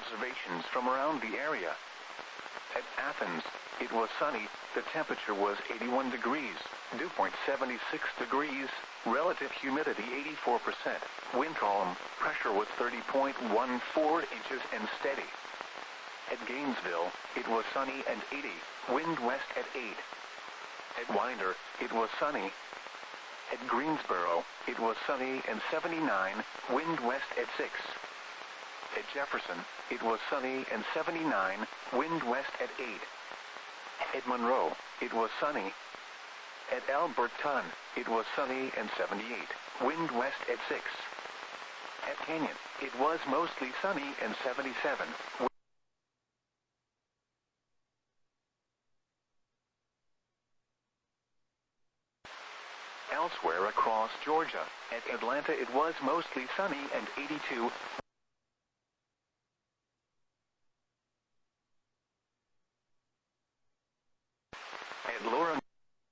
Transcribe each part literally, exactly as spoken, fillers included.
observations from around the area. At Athens, it was sunny, the temperature was eighty-one degrees, dew point seventy-six degrees, relative humidity eighty-four percent, wind calm, pressure was thirty point one four inches and steady. At Gainesville, it was sunny and eighty, wind west at eight. At Winder, it was sunny. At Greensboro, it was sunny and seventy-nine, wind west at six. At Jefferson, it was sunny and seventy-nine, wind west at eight. At Monroe, it was sunny. At Alberton, it was sunny and seventy-eight, wind west at six. At Canyon, it was mostly sunny and seventy-seven. Elsewhere across Georgia, at Atlanta it was mostly sunny and eighty-two. At Laura,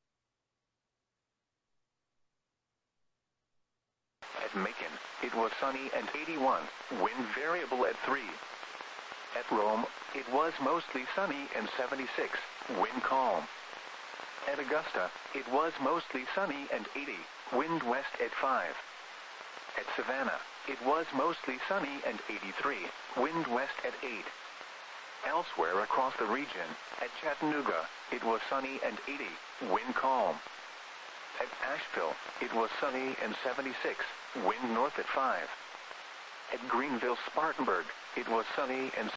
at Macon, it was sunny and eighty-one, wind variable at three. At Rome, it was mostly sunny and seventy-six, wind calm. At Augusta, it was mostly sunny and eighty, wind west at five. At Savannah, it was mostly sunny and eighty-three, wind west at eight. Elsewhere across the region, at Chattanooga, it was sunny and eighty, wind calm. At Asheville, it was sunny and seventy-six, wind north at five. At Greenville-Spartanburg, it was sunny and